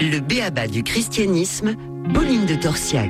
Le b.a.-ba du christianisme, Pauline de Torsiac.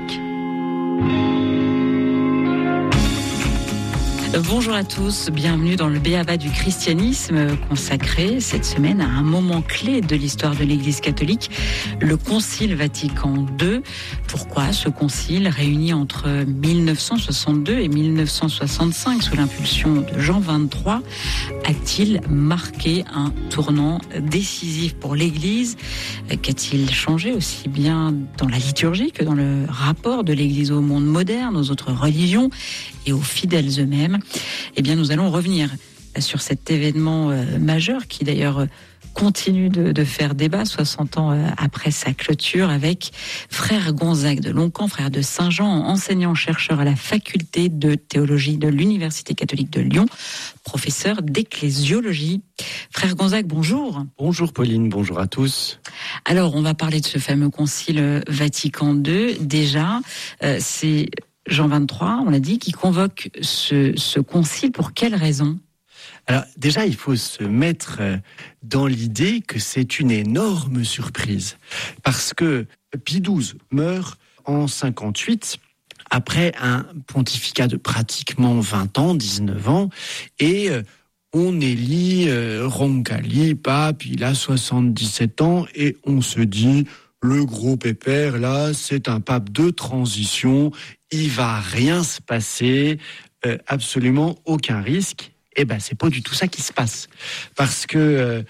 Bonjour à tous, bienvenue dans le b.a.-ba du christianisme, consacré cette semaine à un moment clé de l'histoire de l'Église catholique, le Concile Vatican II. Pourquoi ce concile, réuni entre 1962 et 1965 sous l'impulsion de Jean XXIII, a-t-il marqué un tournant décisif pour l'Église ? Qu'a-t-il changé aussi bien dans la liturgie que dans le rapport de l'Église au monde moderne, aux autres religions et aux fidèles eux-mêmes ? Eh bien, nous allons revenir sur cet événement majeur qui d'ailleurs continue de faire débat 60 ans après sa clôture avec frère Gonzague de Lonquan, frère de Saint-Jean, enseignant-chercheur à la faculté de théologie de l'Université catholique de Lyon, professeur d'ecclésiologie. Frère Gonzague, bonjour. Bonjour Pauline, bonjour à tous. Alors, on va parler de ce fameux concile Vatican II. Déjà, c'est Jean XXIII, on l'a dit, qui convoque ce concile. Pour quelle raison ? Alors déjà, il faut se mettre dans l'idée que c'est une énorme surprise. Parce que Pie XII meurt en 58, après un pontificat de pratiquement 20 ans, 19 ans, et on élit Roncalli, pape, il a 77 ans, et on se dit, le gros pépère, là, c'est un pape de transition, il va rien se passer, absolument aucun risque. Eh ben, c'est pas du tout ça qui se passe. Parce que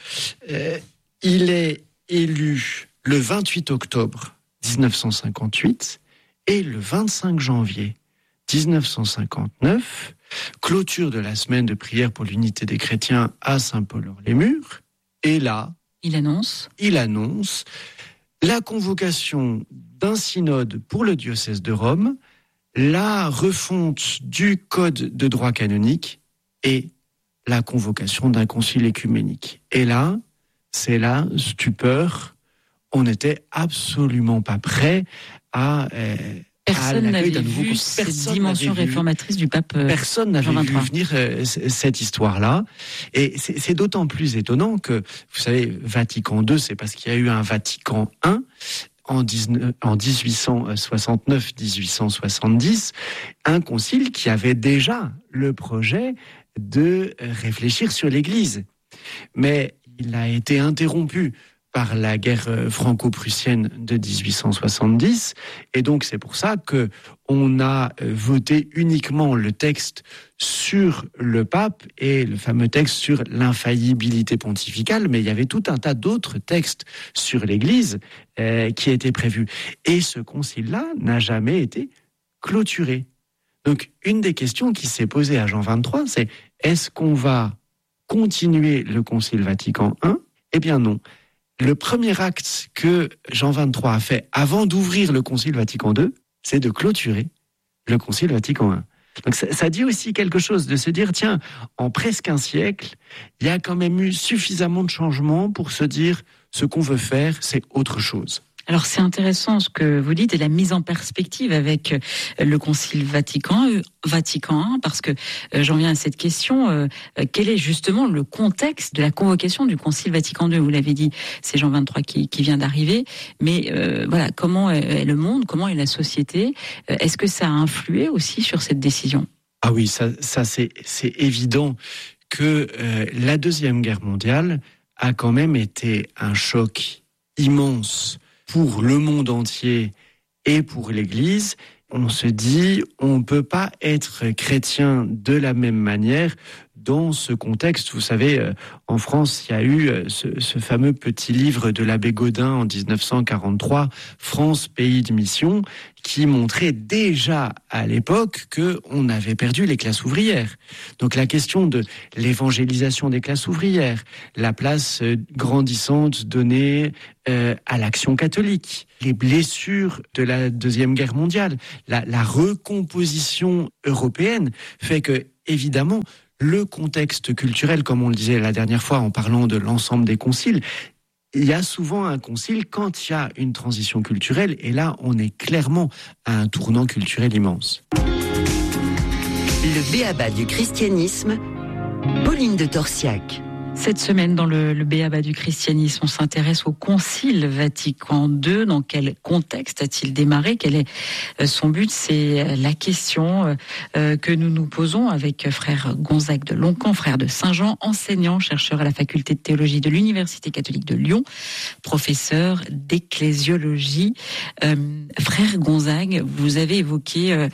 il est élu le 28 octobre 1958 et le 25 janvier 1959, clôture de la semaine de prière pour l'unité des chrétiens à Saint-Paul-hors-les-Murs. Et là, il annonce la convocation d'un synode pour le diocèse de Rome, la refonte du code de droit canonique et la convocation d'un concile écuménique. Et là, c'est la stupeur. On n'était absolument pas prêt à Personne n'avait vu cette dimension réformatrice du pape. Personne n'avait vu venir cette histoire-là. Et c'est d'autant plus étonnant que, vous savez, Vatican II, c'est parce qu'il y a eu un Vatican I en 1869-1870, un concile qui avait déjà le projet de réfléchir sur l'Église. Mais il a été interrompu par la guerre franco-prussienne de 1870, et donc c'est pour ça que on a voté uniquement le texte sur le pape et le fameux texte sur l'infaillibilité pontificale, mais il y avait tout un tas d'autres textes sur l'Église qui étaient prévus. Et ce concile-là n'a jamais été clôturé. Donc, une des questions qui s'est posée à Jean XXIII, c'est est-ce qu'on va continuer le Concile Vatican I ? Eh bien non. Le premier acte que Jean XXIII a fait avant d'ouvrir le Concile Vatican II, c'est de clôturer le Concile Vatican I. Donc ça dit aussi quelque chose, de se dire, tiens, en presque un siècle, il y a quand même eu suffisamment de changements pour se dire, ce qu'on veut faire, c'est autre chose. Alors c'est intéressant ce que vous dites et la mise en perspective avec le Concile Vatican I, parce que j'en viens à cette question, quel est justement le contexte de la convocation du Concile Vatican II ? Vous l'avez dit, c'est Jean XXIII qui vient d'arriver, mais voilà, comment est le monde, comment est la société ? Est-ce que ça a influé aussi sur cette décision ? Ah oui, ça c'est évident que la Deuxième Guerre mondiale a quand même été un choc immense pour le monde entier et pour l'Église. On se dit, on ne peut pas être chrétien de la même manière dans ce contexte. Vous savez, en France, il y a eu ce fameux petit livre de l'abbé Gaudin en 1943, « France, pays de mission », qui montrait déjà à l'époque qu'on avait perdu les classes ouvrières. Donc la question de l'évangélisation des classes ouvrières, la place grandissante donnée à l'action catholique, les blessures de la Deuxième Guerre mondiale, la recomposition européenne fait que, évidemment, le contexte culturel, comme on le disait la dernière fois en parlant de l'ensemble des conciles, il y a souvent un concile quand il y a une transition culturelle, et là, on est clairement à un tournant culturel immense. Le b.a.-ba du christianisme, Pauline de Torsiac. Cette semaine, dans le B.A.B.A. du christianisme, on s'intéresse au Concile Vatican II. Dans quel contexte a-t-il démarré? Quel est son but? C'est la question que nous nous posons avec frère Gonzague de Loncan, frère de Saint-Jean, enseignant, chercheur à la faculté de théologie de l'Université catholique de Lyon, professeur d'ecclésiologie. Frère Gonzague, vous avez évoqué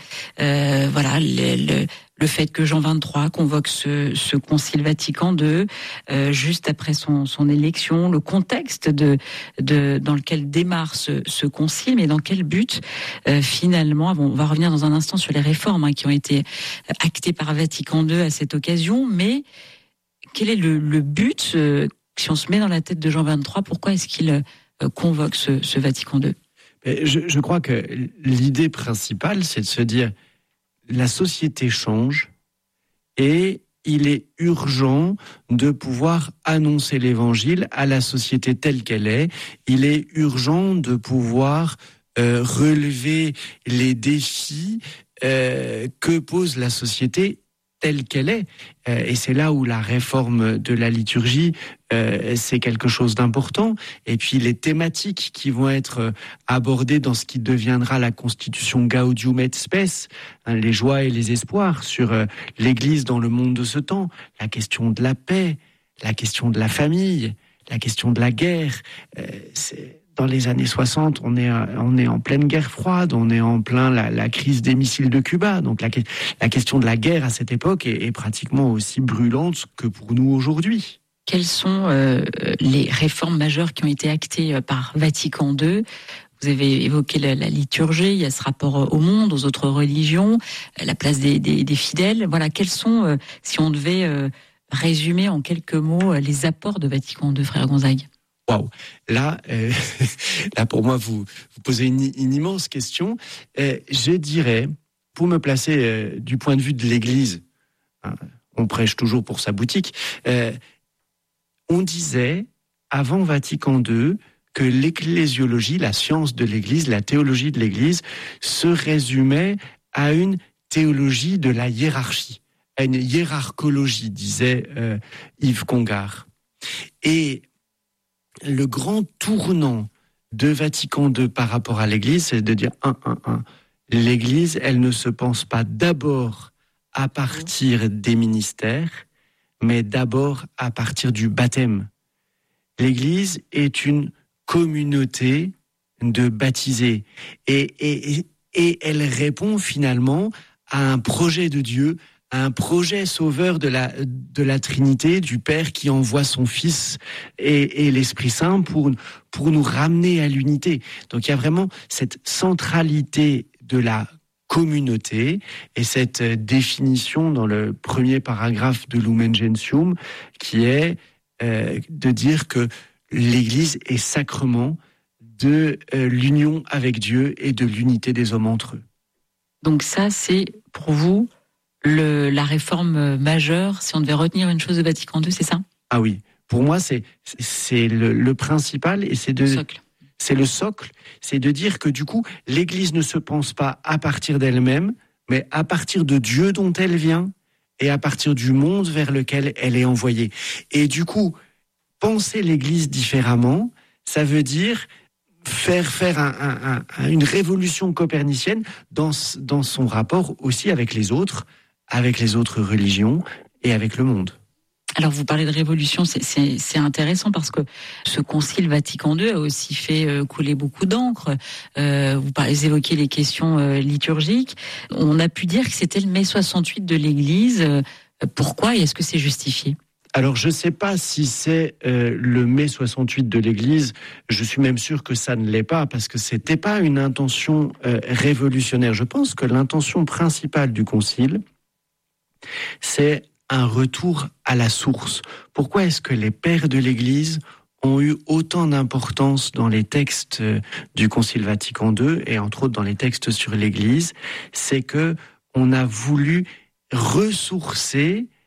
le fait que Jean XXIII convoque ce Concile Vatican II juste après son élection, le contexte dans lequel démarre ce concile, mais dans quel but finalement, on va revenir dans un instant sur les réformes qui ont été actées par Vatican II à cette occasion, mais quel est le but, si on se met dans la tête de Jean XXIII, pourquoi est-ce qu'il convoque ce Vatican II? Je crois que l'idée principale, c'est de se dire la société change et il est urgent de pouvoir annoncer l'évangile à la société telle qu'elle est. Il est urgent de pouvoir relever les défis que pose la société telle qu'elle est. Et c'est là où la réforme de la liturgie, c'est quelque chose d'important. Et puis les thématiques qui vont être abordées dans ce qui deviendra la constitution Gaudium et Spes, les joies et les espoirs sur l'Église dans le monde de ce temps, la question de la paix, la question de la famille, la question de la guerre. Dans les années 60, on est en pleine guerre froide, on est en plein la crise des missiles de Cuba. Donc la question de la guerre à cette époque est pratiquement aussi brûlante que pour nous aujourd'hui. Quelles sont les réformes majeures qui ont été actées par Vatican II? Vous avez évoqué la liturgie, il y a ce rapport au monde, aux autres religions, la place des fidèles. Voilà, quels sont, si on devait résumer en quelques mots, les apports de Vatican II, frère Gonzague? Waouh, là pour moi vous posez une immense question. Je dirais, pour me placer du point de vue de l'Église, on prêche toujours pour sa boutique. On disait avant Vatican II que l'ecclésiologie, la science de l'Église, la théologie de l'Église, se résumait à une théologie de la hiérarchie, à une hiérarchologie, disait Yves Congar. Et le grand tournant de Vatican II par rapport à l'Église, c'est de dire l'Église, elle ne se pense pas d'abord à partir des ministères, mais d'abord à partir du baptême. L'Église est une communauté de baptisés et elle répond finalement à un projet de Dieu, un projet sauveur de la Trinité, du Père qui envoie son Fils et l'Esprit Saint pour nous ramener à l'unité. Donc il y a vraiment cette centralité de la communauté et cette définition dans le premier paragraphe de Lumen Gentium qui est de dire que l'Église est sacrement de l'union avec Dieu et de l'unité des hommes entre eux. Donc ça, c'est pour vous la réforme majeure, si on devait retenir une chose de Vatican II, c'est ça? Ah oui, pour moi c'est le principal et c'est le socle, c'est de dire que du coup l'Église ne se pense pas à partir d'elle-même, mais à partir de Dieu dont elle vient et à partir du monde vers lequel elle est envoyée. Et du coup, penser l'Église différemment, ça veut dire faire une révolution copernicienne dans son rapport aussi avec les autres religions et avec le monde. Alors vous parlez de révolution, c'est intéressant parce que ce concile Vatican II a aussi fait couler beaucoup d'encre. Vous évoquez les questions liturgiques. On a pu dire que c'était le mai 68 de l'Église. Pourquoi et est-ce que c'est justifié ? Alors, je ne sais pas si c'est le mai 68 de l'Église. Je suis même sûr que ça ne l'est pas, parce que ce n'était pas une intention révolutionnaire. Je pense que l'intention principale du Concile, c'est un retour à la source. Pourquoi est-ce que les pères de l'Église ont eu autant d'importance dans les textes du Concile Vatican II, et entre autres dans les textes sur l'Église? C'est que on a voulu ressourcer